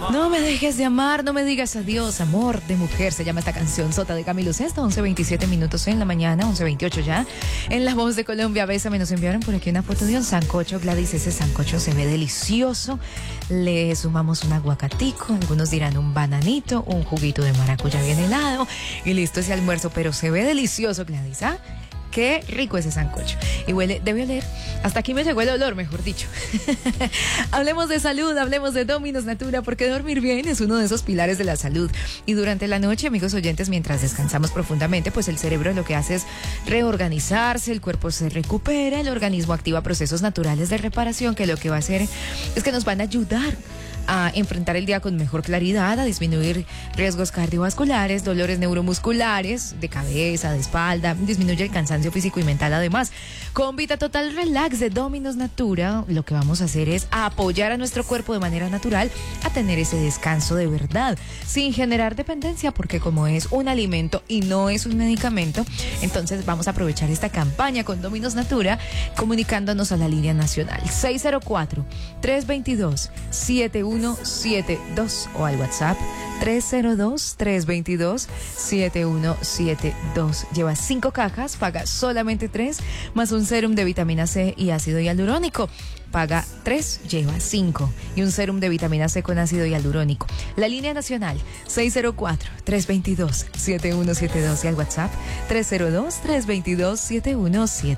No me dejes de amar, no me digas adiós, amor de mujer, se llama esta canción, Sota de Camilo Sesto, 11:27 minutos en la mañana, 11:28 ya. En La Voz de Colombia, Bésame, nos enviaron por aquí una foto de un sancocho. Gladys, ese sancocho se ve delicioso. Le sumamos un aguacatico, algunos dirán un bananito, un juguito de maracuyá bien helado y listo ese almuerzo, pero se ve delicioso, Gladys, ¿ah? Qué rico ese sancocho. Y huele, debe oler. Hasta aquí me llegó el olor, mejor dicho. Hablemos de salud, hablemos de Dominos Natura, porque dormir bien es uno de esos pilares de la salud. Y durante la noche, amigos oyentes, mientras descansamos profundamente, pues el cerebro lo que hace es reorganizarse, el cuerpo se recupera, el organismo activa procesos naturales de reparación que lo que va a hacer es que nos van a ayudar a enfrentar el día con mejor claridad, a disminuir riesgos cardiovasculares, dolores neuromusculares, de cabeza, de espalda, disminuye el cansancio físico y mental. Además, con Vita Total Relax de Dominos Natura, lo que vamos a hacer es apoyar a nuestro cuerpo de manera natural a tener ese descanso de verdad, sin generar dependencia, porque como es un alimento y no es un medicamento, entonces vamos a aprovechar esta campaña con Dominos Natura, comunicándonos a la línea nacional 604-322-7172 o al WhatsApp 302-322-7172. Lleva 5 cajas, paga solamente 3, más un sérum de vitamina C y ácido hialurónico. Paga 3, lleva 5 y un sérum de vitamina C con ácido hialurónico. La línea nacional 604-322-7172 y al WhatsApp 302-322-7172.